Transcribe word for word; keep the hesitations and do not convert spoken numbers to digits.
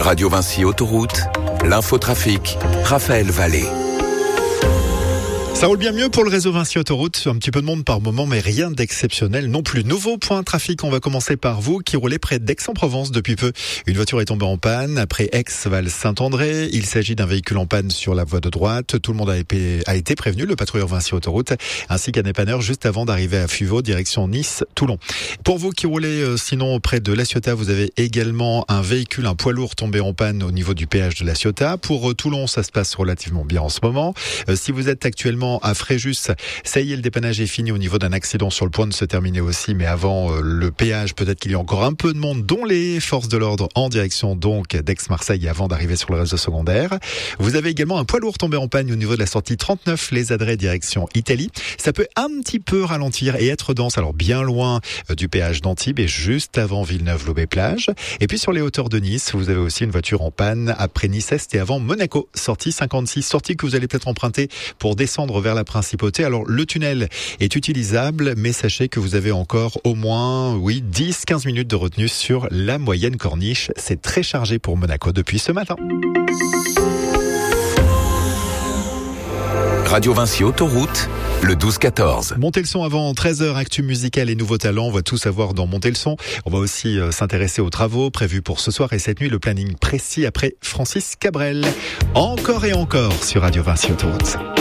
Radio Vinci Autoroute, l'infotrafic, Raphaël Vallée. Ça roule bien mieux pour le réseau Vinci Autoroute, un petit peu de monde par moment, mais rien d'exceptionnel non plus. Nouveau point trafic, on va commencer par vous qui roulez près d'Aix-en-Provence depuis peu. Une voiture est tombée en panne après Aix-Val-Saint-André. Il s'agit d'un véhicule en panne sur la voie de droite. Tout le monde a été, a été prévenu, le patrouilleur Vinci Autoroute, ainsi qu'un dépanneur juste avant d'arriver à Fuveau, direction Nice-Toulon. Pour vous qui roulez euh, sinon près de La Ciotat, vous avez également un véhicule, un poids lourd tombé en panne au niveau du péage de La Ciotat. Pour euh, Toulon, ça se passe relativement bien en ce moment. Euh, si vous êtes actuellement à Fréjus, ça y est, le dépannage est fini au niveau d'un accident sur le point de se terminer aussi, mais avant euh, le péage, peut-être qu'il y a encore un peu de monde, dont les forces de l'ordre en direction donc d'Aix-Marseille avant d'arriver sur le réseau secondaire. Vous avez également un poids lourd tombé en panne au niveau de la sortie trente-neuf, les Adrets direction Italie. Ça peut un petit peu ralentir et être dense, alors bien loin euh, du péage d'Antibes et juste avant Villeneuve-Loubet-Plage. Et puis sur les hauteurs de Nice, vous avez aussi une voiture en panne après Nice-Est et avant Monaco, sortie cinquante-six, sortie que vous allez peut-être emprunter pour descendre vers la Principauté. Alors le tunnel est utilisable, mais sachez que vous avez encore au moins oui dix à quinze minutes de retenue sur la moyenne corniche. C'est très chargé pour Monaco depuis ce matin. Radio Vinci Autoroute, le douze quatorze. Montez le son avant treize heures, actu musicale et nouveaux talents. On va tout savoir dans Montez le son. On va aussi euh, s'intéresser aux travaux prévus pour ce soir et cette nuit. Le planning précis après Francis Cabrel. Encore et encore sur Radio Vinci Autoroute.